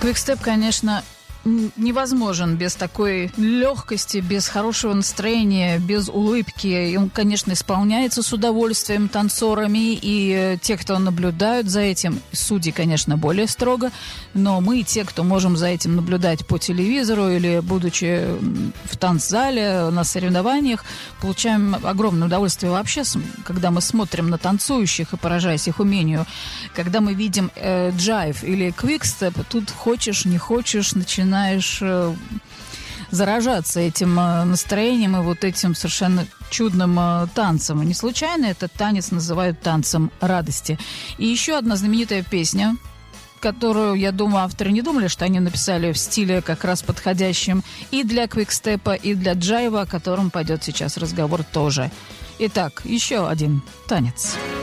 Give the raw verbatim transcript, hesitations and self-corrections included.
Квикстеп, конечно, невозможен без такой легкости, без хорошего настроения, без улыбки. И он, конечно, исполняется с удовольствием танцорами, и те, кто наблюдают за этим, судьи, конечно, более строго, но мы, те, кто можем за этим наблюдать по телевизору или будучи в танцзале, на соревнованиях, получаем огромное удовольствие вообще, когда мы смотрим на танцующих и поражаясь их умению. Когда мы видим э, джайв или квикстеп, тут хочешь, не хочешь, начинаешь начинаешь заражаться этим настроением и вот этим совершенно чудным танцем. И не случайно этот танец называют танцем радости. И еще одна знаменитая песня, которую, я думаю, авторы не думали, что они написали в стиле как раз подходящем и для квикстепа, и для джайва, о котором пойдет сейчас разговор тоже. Итак, еще один танец.